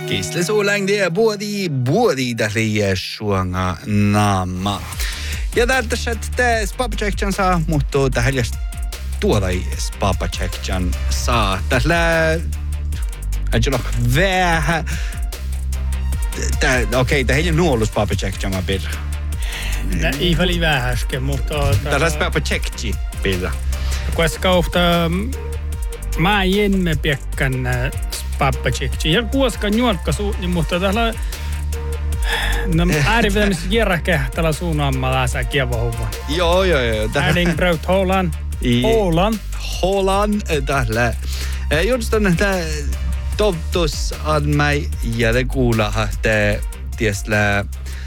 Kisle suulängdiä buodi tälle suanga naama. Ja täältä sitten Spapacekjan saa muuttuu tähän tuoda Spapacekjan saa. Tällä ajalla vähän okei, tämä ei ole ollut Spapacekjan mä pidä. Ei väli vähäsken, mutta tällä Spapacekji pidä. Koska ofta mä emme piekkan Spapacekji. Ja koska nuolkkasu, niin mutta tällä äärivetämis järkeä tällä suunnaammalla sä kievohuvan. Joo. Erling Braut Haaland tällä. Just on että toivotus on mig jäde kuulla, että tiesla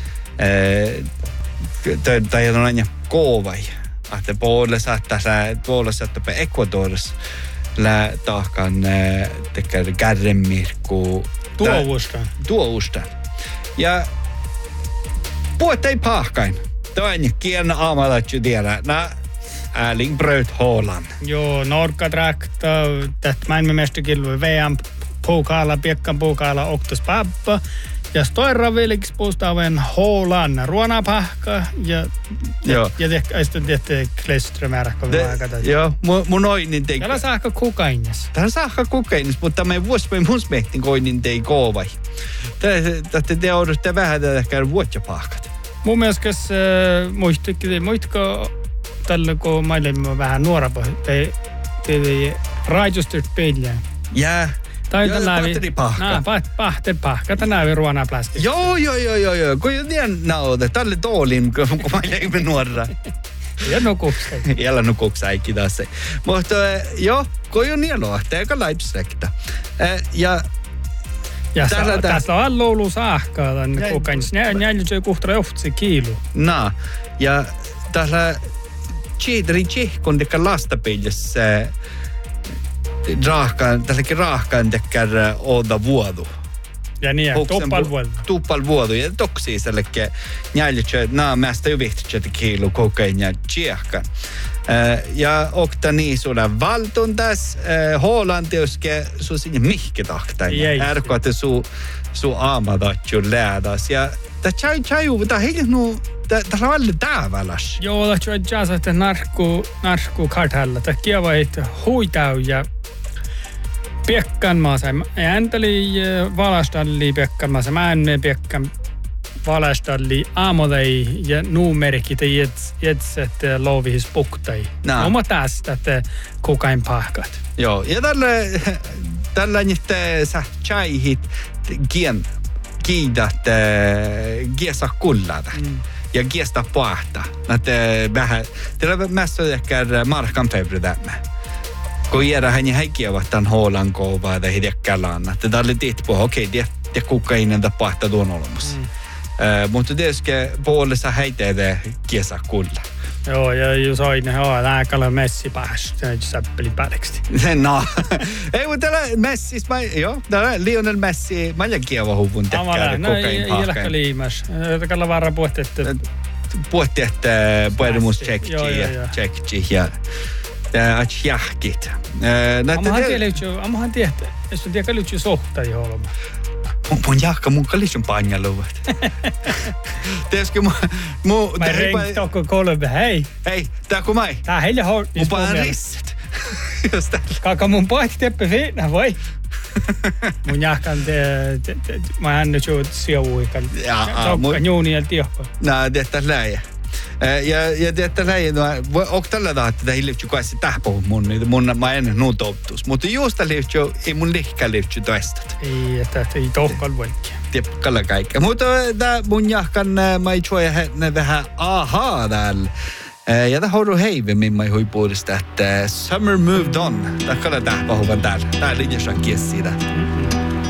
tai on aina koovai. Että puolessa että Ecuadors lä tahkan tekee kärremirkku tuoustan. Ja puhet ei pahkain. Toinen kien aamalatju tiedä. Erling Braut Haaland. Joo, Norka-trakta. Tästä maailmanmestarikilpailu VM pokaala, piekkan pokaala, oktos pappa. Ja stoira veliksi puhustavan Haaland, ruonapahka ja sitten tietysti Kleströmärkko. Joo, mun oinin tei. Täällä saakka kukainis. Mutta me vuospäin mun smehtin koinin tei koovai. Te joudutte vähän käydä vuotjapahkat. Mun mielestä muistiko tällä kun maailma vähän nuorapa, te raitustut peilään. Jää. Tai patteripahka. Patteripahka. Tänään on ruonaplasti. Joo. Kun jo tien nauta. Tälle toolin, kun maailma nuorra. Ja nukuksai. Jällä nukuksai, kiitos. Mutta joo, kun jo niin lohtaa, eikä laipsekta. Ja tässä on alloulu saakkaa, tämän kukains. Näin kuhtra johtsi kiilu. Ja tässä kun tekee lastapeilissä tälläkin rahkaan tekee oda vuodu. Ja niin, tuppal vuodu. Ja toksi sellekin näilitsä, mästä jo vihti, että kiilu kokain ja tjehkan. Ja okta niin sulla valtun tässä Haaland, joske su sinne mihke tahtain. Ärkoate su aamadatju läädas. Ja tämä ei nu tämä on alle tääväläs. Joo, tämä on jäässä, että narkku kartalla. Tämä kieva, että huitau ja piekkan maassa. Ääntäli valastalli piekkan maassa. Mä en piekkan valastalli aamodei ja numerikit ja jetset loovihis puktai. Oma tästä, että kokain pahkat. Joo, ja tällä nyt sä tjäihit kiidät kiesa kullada. Ja kiesta pahta. Teillä mässä ehkä markan februari tämä. Kun jäädä hän häikkiävät tämän Haaland kouvaa tai hidekkälään. Tämä oli tiitpuha, okei, te kukaan pahta tuon olemassa. Mutta tietysti puolessa häiteitä kiesa kulla. Joo, ja jos aina lääkällä Messi päästä, niin säppeli päälleksi. Ei, mutta täällä Messi, täällä Lionel Messi, mä olen kieva huvun tekkäärä kokain pahkain. Ei lähkä liimas. Tällä varra puhutti, että puhumus tsekki ja jahkit. Ammahan tiedä, jos on tiedä lyhtsy sohta ei ole. Mun jahka, mun kallisun panjaluvat. Teeskö mä rengi tokko kolme, hei. Hei, tää kun mai. Tää heille hoi. Mun paan risset. Kaka mun paikki teppä fiinä, voi. Mun jahkan mä hän nyt juut sijovuikan. Sokka juuni ja tioppa. Tehtäis läjä. Ja tietää läjä, onko tällä tahti, että ei liitty kaikki tähpohut mä en nuun toptus. Mutta juusta liitty, ei mun lihkä liitty toistat. Ei, että ei tohkal voikki. Tippakalla kaikkea. Mutta mun jahkan mä ei tjoja vähän ahaa täällä. Ja tämä hoidu heivemmin mä huipuudesta, että Summer Moved On. Tämä kalla tähpohuvan täällä. Tää on linjassa kies siitä.